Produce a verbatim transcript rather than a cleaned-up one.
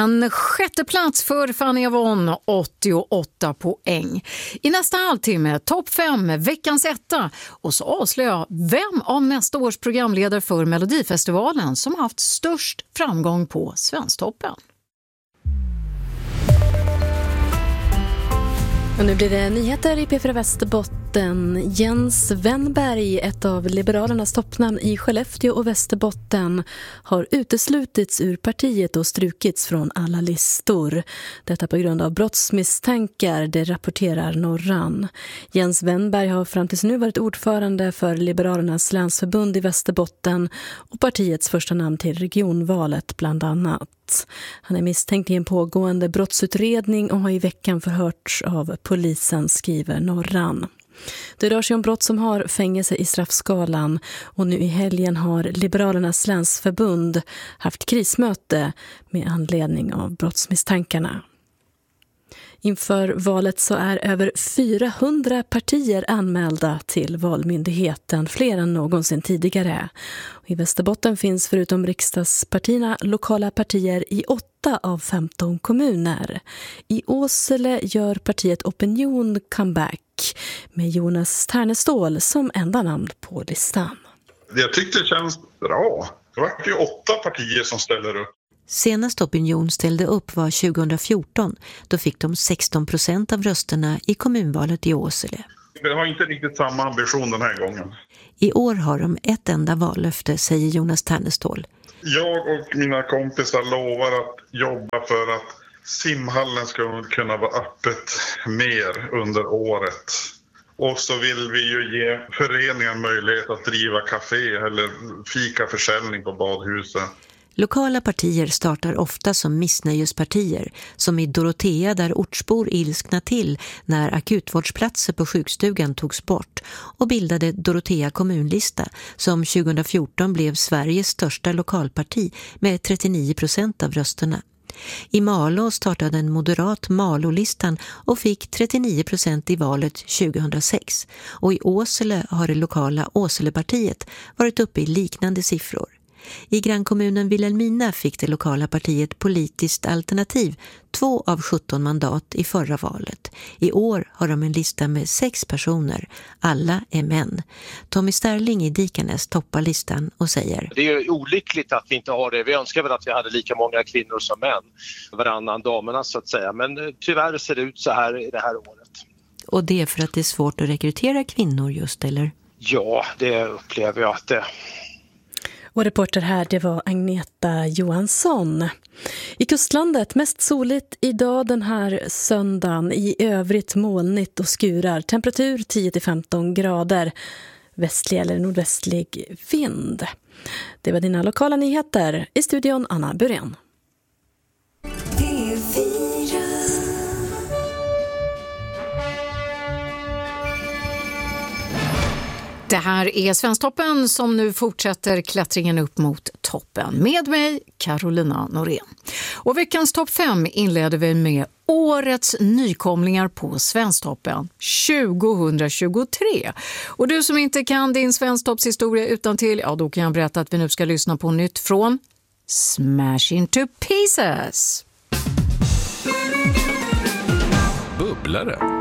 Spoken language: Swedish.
En sjätte plats för Fanny Avon, åttioåtta poäng. I nästa halvtimme, topp fem, veckans etta. Och så avslöjar jag vem av nästa års programledare för Melodifestivalen som har haft störst framgång på Svensktoppen. Och nu blir det nyheter i P fyra Västerbotten. Jens Wennberg, ett av Liberalernas toppnamn i Skellefteå och Västerbotten, har uteslutits ur partiet och strukits från alla listor. Detta på grund av brottsmisstankar, det rapporterar Norran. Jens Wennberg har fram tills nu varit ordförande för Liberalernas länsförbund i Västerbotten och partiets första namn till regionvalet bland annat. Han är misstänkt i en pågående brottsutredning och har i veckan förhörts av polisen, skriver Norran. Det rör sig om brott som har fängelse i straffskalan och nu i helgen har Liberalernas länsförbund haft krismöte med anledning av brottsmisstankarna. Inför valet så är över fyrahundra partier anmälda till Valmyndigheten, fler än någonsin tidigare. I Västerbotten finns förutom riksdagspartierna lokala partier i åtta av femton kommuner. I Åsele gör partiet Opinion comeback med Jonas Ternestål som enda namn på listan. Jag tyckte det känns bra. Det var ju åtta partier som ställer upp. Senast Opinion ställde upp var tjugohundrafjorton. Då fick de sexton procent av rösterna i kommunvalet i Åsele. Det har inte riktigt samma ambition den här gången. I år har de ett enda vallöfte, säger Jonas Ternestål. Jag och mina kompisar lovar att jobba för att simhallen ska kunna vara öppet mer under året. Och så vill vi ju ge föreningen möjlighet att driva café eller fikaförsäljning på badhuset. Lokala partier startar ofta som missnöjespartier, som i Dorotea där ortsbor ilskna till när akutvårdsplatser på sjukstugan togs bort och bildade Dorotea kommunlista som tjugohundrafjorton blev Sveriges största lokalparti med trettionio procent av rösterna. I Malå startade en moderat Malå-listan och fick trettionio procent i valet tjugohundrasex och i Åsele har det lokala Åselepartiet varit uppe i liknande siffror. I grannkommunen Vilhelmina fick det lokala partiet Politiskt alternativ två av sjutton mandat i förra valet. I år har de en lista med sex personer. Alla är män. Tommy Sterling i Dikanäs toppar listan och säger: Det är olyckligt att vi inte har det. Vi önskar väl att vi hade lika många kvinnor som män. Varannan damerna så att säga. Men tyvärr ser det ut så här det här året. Och det är för att det är svårt att rekrytera kvinnor just, eller? Ja, det upplever jag att det. Och reporter här, det var Agneta Johansson. I kustlandet mest soligt idag den här söndagen. I övrigt molnigt och skurar. Temperatur tio till femton grader. Västlig eller nordvästlig vind. Det var dina lokala nyheter. I studion Anna Burén. Det här är Svensktoppen som nu fortsätter klättringen upp mot toppen. Med mig, Carolina Norén. Och veckans topp fem inleder vi med årets nykomlingar på Svensktoppen tjugohundratjugotre. Och du som inte kan din Svensktoppshistoria utan till, ja då kan jag berätta att vi nu ska lyssna på nytt från Smash Into Pieces. Bubblare.